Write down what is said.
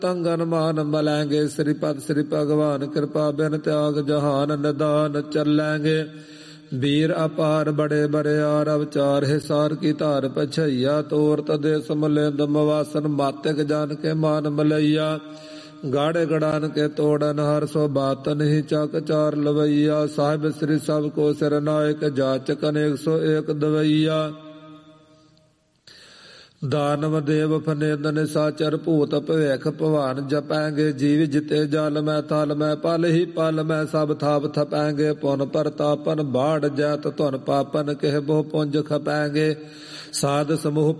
ਤੰਗਨ ਮਾਨ ਮਲੈਂਗੇ। ਸ੍ਰੀਪਦ ਸ੍ਰੀ ਭਗਵਾਨ ਕਿਰਪਾ ਬਿਨ ਤਿਆਗ ਜਹਾਨ ਨਿਦਾਨ ਚੱਲੈਂਗੇ। ਵੀਰ ਅਪਾਰ ਬੜੇ ਬਰਿਆਰ ਅਵਚਾਰ ਹਿਸਾਰ ਕੀ ਧਾਰ ਪਛਈਆ। ਤੋਰ ਤਦੇ ਸਮਲਿੰਦ ਮਵਾਸਨ ਮਾਤਿਕ ਜਾਨ ਕੇ ਮਾਨ ਮਲਈਆ। ਗਾੜੇ ਗੜਾਨ ਕੇ ਤੋੜਨ ਹਰ ਸੋ ਬਾਤ ਨਹੀਂ ਚੱਕ ਚਾਰ ਲਵਈਆ। ਸਾਹਿਬ ਸ੍ਰੀ ਸਭ ਕੋ ਸਿਰ ਨਾਇਕ ਜਾਚਕ ਅਨੇਕ ਸੋ ਏਕ ਦਵਈਆ। ਦਾਨਵ ਦੇਵ ਫਨੇਦ ਨਿਸਾਚਰ ਭੂਤ ਭਵਿਖ ਭਵਾਨ ਜਪੈਂਗੇ। ਜੀਵ ਜਿਤੇ ਜਲ ਮੈਂ ਥਲ ਮੈਂ ਪਲ ਹੀ ਪਲ ਮੈਂ ਸਭ ਥਾਪ ਥਪੈਂਗੇ। ਪੁਨ ਪ੍ਰਤਾਪਨ ਬਾੜ ਜੈਤ ਧੁਨ ਪਾਪਨ ਕਹਿ ਬਹੁ ਪੁੰਜ ਖਪੈਂਗੇ। ਸਾਧ ਸਮੂਹ